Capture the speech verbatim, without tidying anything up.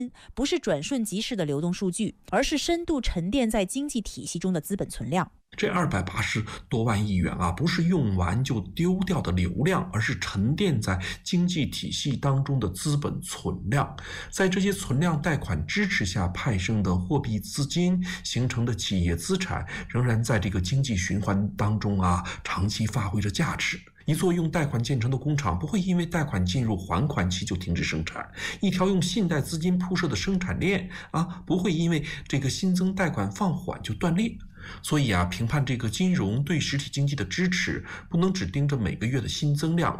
不是转瞬即逝的流动数据，而是深度沉淀在经济体系中的资本存量。 这二百八十多万亿元啊，不是用完就丢掉的流量，而是沉淀在经济体系当中的资本存量。在这些存量贷款支持下派生的货币资金形成的企业资产，仍然在这个经济循环当中啊，长期发挥着价值。一座用贷款建成的工厂不会因为贷款进入还款期就停止生产，一条用信贷资金铺设的生产链啊，不会因为这个新增贷款放缓就断裂。所以啊，评判这个金融对实体经济的支持，不能只盯着每个月的新增量，